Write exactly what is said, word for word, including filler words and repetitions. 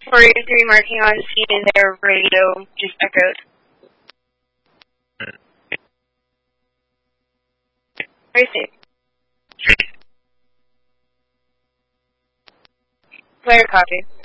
forty-three marking on scene and their radio just echoed. Very safe. Player copy.